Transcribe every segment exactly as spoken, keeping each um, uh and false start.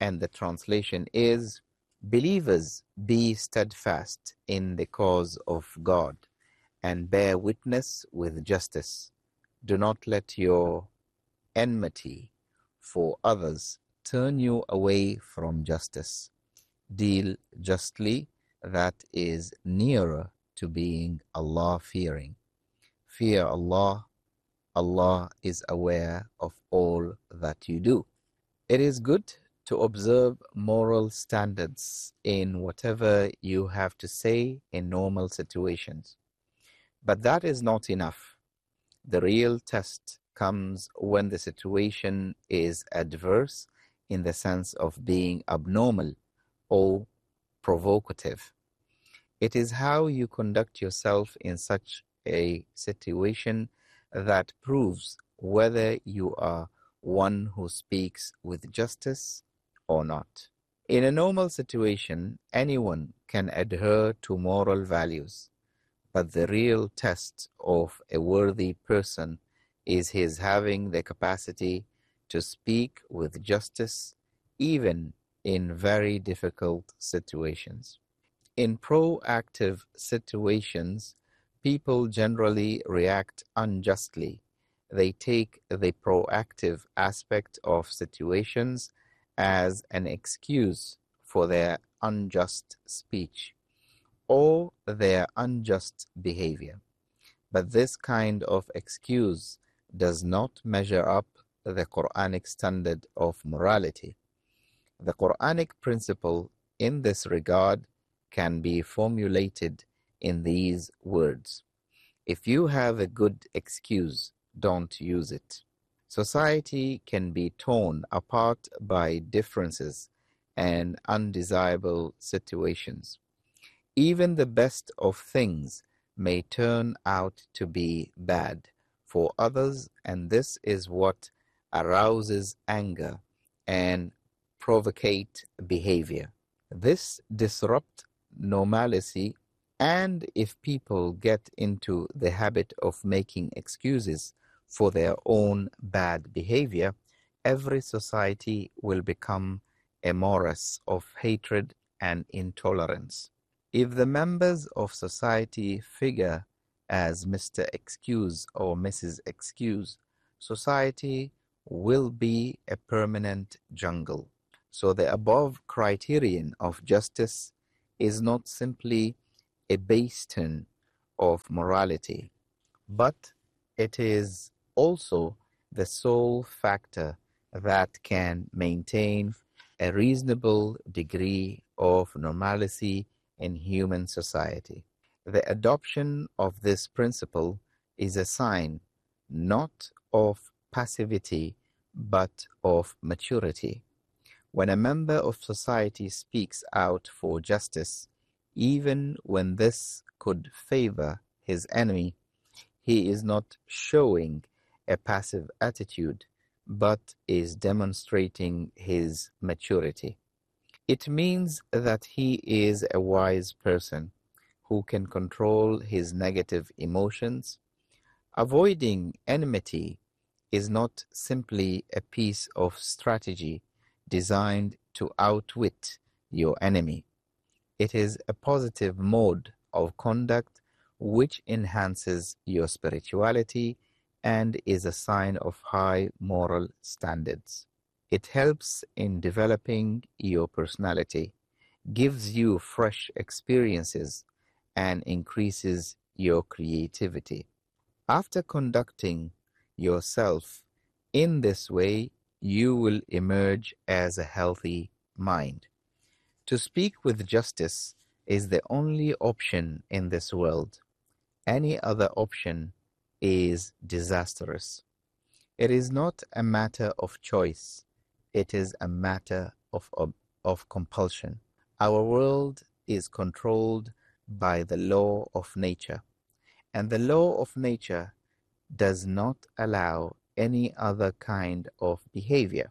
and the translation is, "Believers, be steadfast in the cause of God and bear witness with justice. Do not let your enmity for others turn you away from justice. Deal justly, that is nearer to being Allah-fearing. Fear Allah. Allah is aware of all that you do." It is good to observe moral standards in whatever you have to say in normal situations. But that is not enough. The real test comes when the situation is adverse in the sense of being abnormal or provocative. It is how you conduct yourself in such a situation that proves whether you are one who speaks with justice or not. In a normal situation, anyone can adhere to moral values, but the real test of a worthy person is his having the capacity to speak with justice even in very difficult situations. In proactive situations, people generally react unjustly. They take the proactive aspect of situations as an excuse for their unjust speech or their unjust behavior. But this kind of excuse does not measure up the Quranic standard of morality. The Quranic principle in this regard can be formulated in these words: if you have a good excuse, don't use it. Society can be torn apart by differences and undesirable situations. Even the best of things may turn out to be bad for others, and this is what arouses anger and provocate behavior. This disrupts normalcy, and if people get into the habit of making excuses for their own bad behavior, every society will become a morass of hatred and intolerance. If the members of society figure as Mister Excuse or Missus Excuse, society will be a permanent jungle. So the above criterion of justice is not simply a bastion of morality, but it is also the sole factor that can maintain a reasonable degree of normalcy in human society. The adoption of this principle is a sign not of passivity but of maturity. When a member of society speaks out for justice, even when this could favor his enemy, he is not showing a passive attitude, but is demonstrating his maturity. It means that he is a wise person who can control his negative emotions. Avoiding enmity is not simply a piece of strategy designed to outwit your enemy. It is a positive mode of conduct which enhances your spirituality and is a sign of high moral standards. It helps in developing your personality, gives you fresh experiences, and increases your creativity. After conducting yourself in this way, you will emerge as a healthy mind. To speak with justice is the only option in this world. Any other option is disastrous. It is not a matter of choice. It is a matter of, of, of compulsion. Our world is controlled by the law of nature, and the law of nature does not allow any other kind of behavior.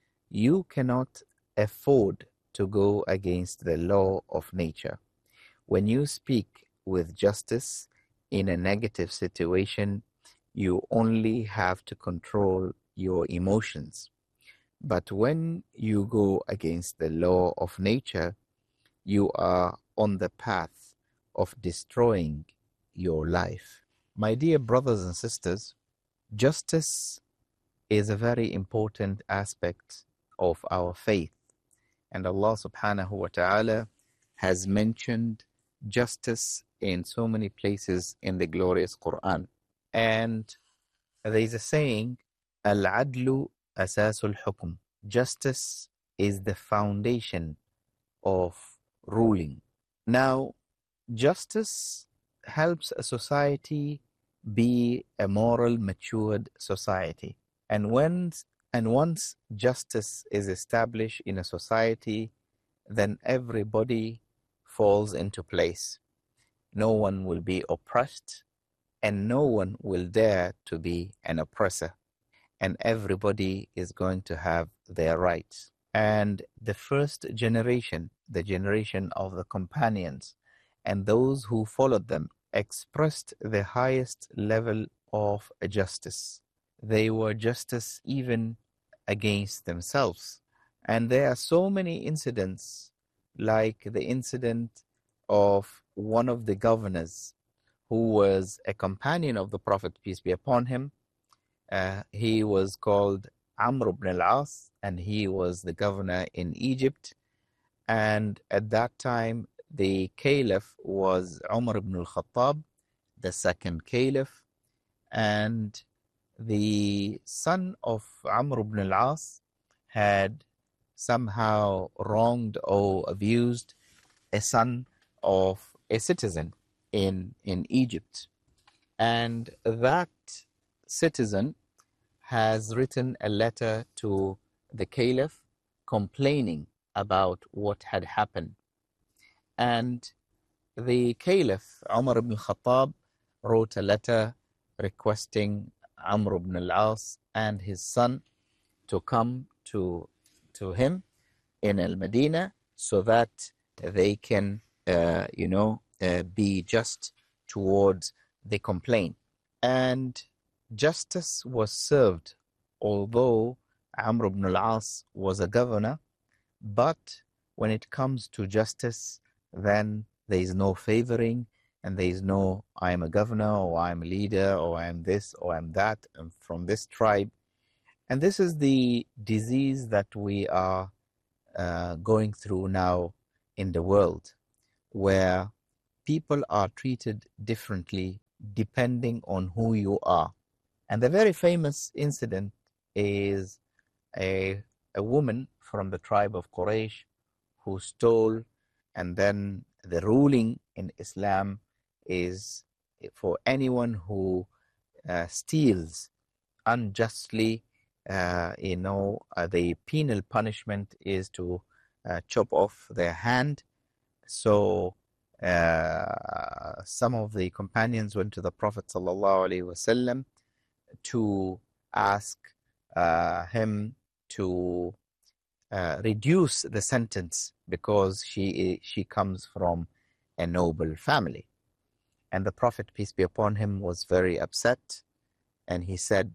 You cannot afford to go against the law of nature. When you speak with justice in a negative situation, you only have to control your emotions. But when you go against the law of nature, you are on the path of destroying your life. My dear brothers and sisters, justice is a very important aspect of our faith. And Allah subhanahu wa ta'ala has mentioned justice in so many places in the glorious Quran. And there is a saying, Al-adlu asasul hukm. Justice is the foundation of ruling. Now, justice helps a society be a moral, matured society. And when and once justice is established in a society, then everybody falls into place. No one will be oppressed, and no one will dare to be an oppressor. And everybody is going to have their rights. And the first generation, the generation of the companions, and those who followed them, expressed the highest level of justice. They were justice even against themselves. And there are so many incidents, like the incident of one of the governors who was a companion of the Prophet, peace be upon him. Uh, he was called Amr ibn al-As, and he was the governor in Egypt. And at that time, the caliph was Umar ibn al-Khattab, the second caliph. And the son of Amr ibn al-As had somehow wronged or abused a son of a citizen in, in Egypt. And that citizen has written a letter to the caliph complaining about what had happened. And the caliph, Umar ibn Khattab, wrote a letter requesting Amr ibn al-As and his son to come to, to him in Al-Madinah so that they can, uh, you know, uh, be just towards the complaint. And justice was served, although Amr ibn al-As was a governor, but when it comes to justice, then there is no favoring, and there is no, I am a governor, or I am a leader, or I am this, or I am that, I'm from this tribe. And this is the disease that we are uh, going through now in the world, where people are treated differently depending on who you are. And the very famous incident is a, a woman from the tribe of Quraysh who stole, and then the ruling in Islam is for anyone who uh, steals unjustly, uh, you know, uh, the penal punishment is to uh, chop off their hand. So uh, some of the companions went to the Prophet sallallahu alaihi wasallam to ask uh, him to uh, reduce the sentence because she she comes from a noble family. And the Prophet, peace be upon him, was very upset, and he said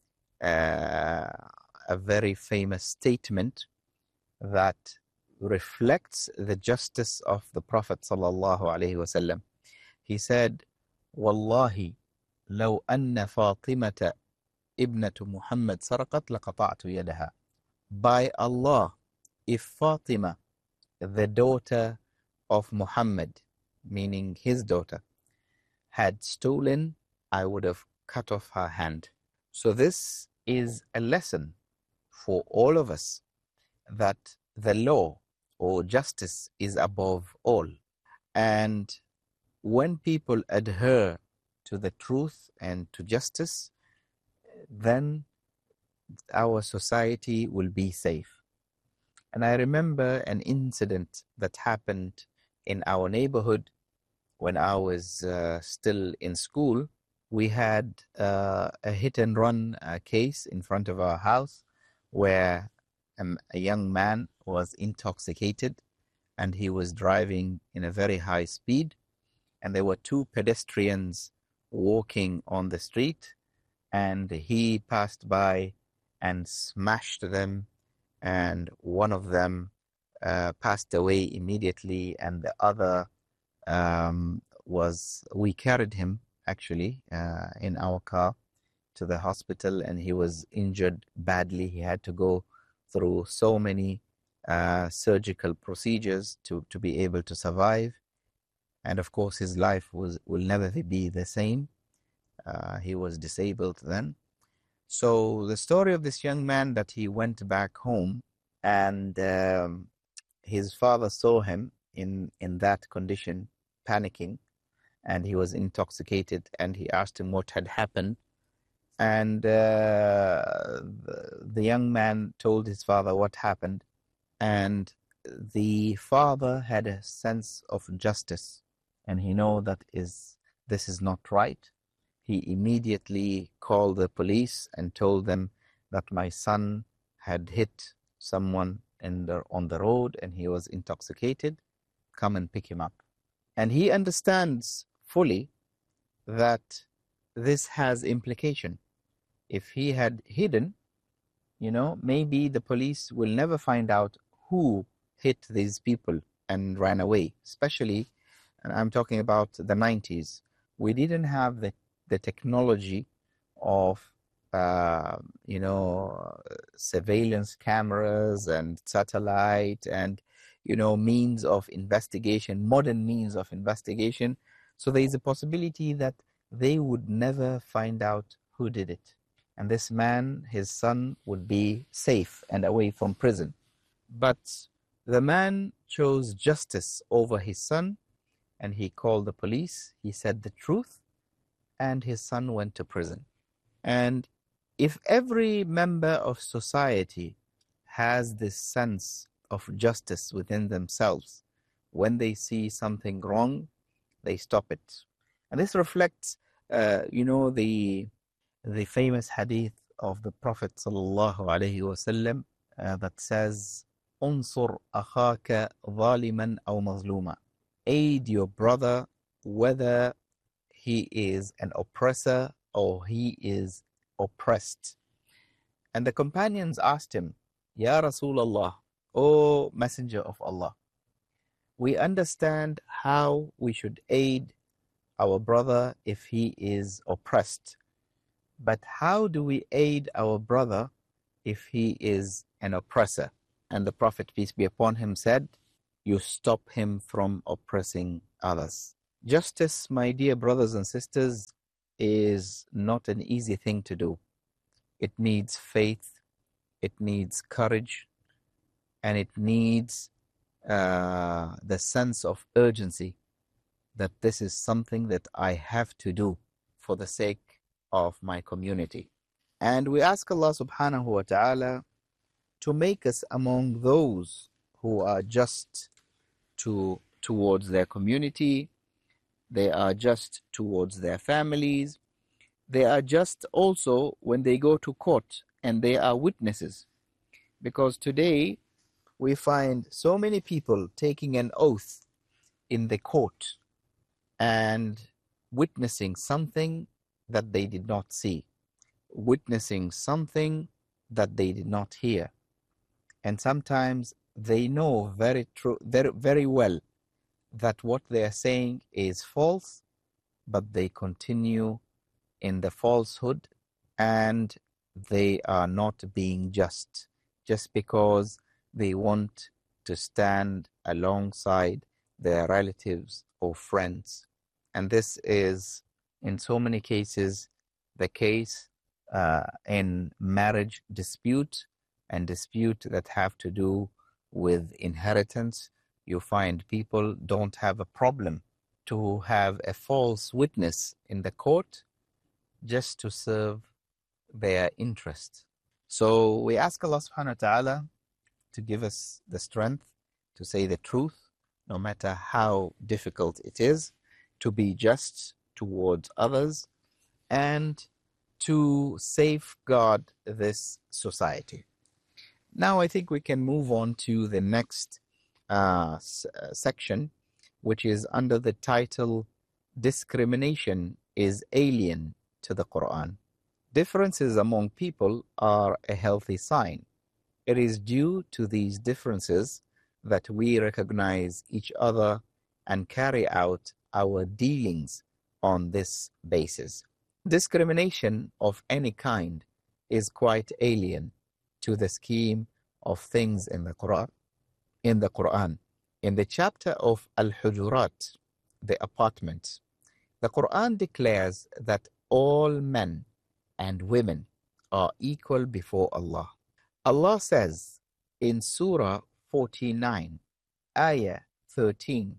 uh, a very famous statement that reflects the justice of the Prophet sallallahu alaihi wasallam. He said, "Wallahi, لو أن فاطمة ابنة محمد سرقت لقطعت يدها." By Allah, if Fatima, the daughter of Muhammad, meaning his daughter, had stolen, I would have cut off her hand. So this is a lesson for all of us, that the law or justice is above all. And when people adhere to the truth and to justice, then our society will be safe. And I remember an incident that happened in our neighborhood when I was uh, still in school. We had uh, a hit and run uh, case in front of our house where um, a young man was intoxicated and he was driving in a very high speed, and there were two pedestrians walking on the street, and he passed by and smashed them and one of them uh, passed away immediately, and the other um, was, we carried him actually uh, in our car to the hospital, and he was injured badly. He had to go through so many uh, surgical procedures to, to be able to survive. And of course, his life was will never be the same. Uh, he was disabled then. So the story of this young man, that he went back home, and um, his father saw him in, in that condition, panicking, and he was intoxicated, and he asked him what had happened. And uh, the, the young man told his father what happened. And the father had a sense of justice, and he know that is this is not right. He immediately called the police and told them that my son had hit someone in the, on the road, and he was intoxicated. Come and pick him up. And he understands fully that this has implication. If he had hidden, you know, maybe the police will never find out who hit these people and ran away. Especially, and I'm talking about the nineties. We didn't have the, the technology of, uh, you know, surveillance cameras and satellite and, you know, means of investigation, modern means of investigation. So there is a possibility that they would never find out who did it. And this man, his son, would be safe and away from prison. But the man chose justice over his son, and he called the police. He said the truth, and his son went to prison. And if every member of society has this sense of justice within themselves, when they see something wrong, they stop it. And this reflects, uh, you know, the the famous hadith of the Prophet sallallahu alaihi wasallam uh, that says, "Unsur akhaka zaliman aw mazluma." Aid your brother whether he is an oppressor or he is oppressed. And the companions asked him, "Ya Rasulullah, O Messenger of Allah, we understand how we should aid our brother if he is oppressed. But how do we aid our brother if he is an oppressor?" And the Prophet, peace be upon him, said, "You stop him from oppressing others." Justice, my dear brothers and sisters, is not an easy thing to do. It needs faith, it needs courage, and it needs uh, the sense of urgency that this is something that I have to do for the sake of my community. And we ask Allah subhanahu wa ta'ala to make us among those who are just to towards their community, they are just towards their families, they are just also when they go to court and they are witnesses. Because today we find so many people taking an oath in the court and witnessing something that they did not see, witnessing something that they did not hear. And sometimes they know very true, very, very well that what they are saying is false, but they continue in the falsehood, and they are not being just, just because they want to stand alongside their relatives or friends. And this is, in so many cases, the case uh, in marriage dispute and dispute that have to do with inheritance. You find people don't have a problem to have a false witness in the court just to serve their interest. So we ask Allah subhanahu wa ta'ala to give us the strength to say the truth, no matter how difficult it is, to be just towards others, and to safeguard this society. Now I think we can move on to the next uh, s- uh, section, which is under the title, Discrimination is Alien to the Quran. Differences among people are a healthy sign. It is due to these differences that we recognize each other and carry out our dealings on this basis. Discrimination of any kind is quite alien to the scheme of things in the Quran. In the Quran, in the chapter of Al-Hujurat, the apartment, the Quran declares that all men and women are equal before Allah. Allah says in Surah forty-nine, Ayah thirteen,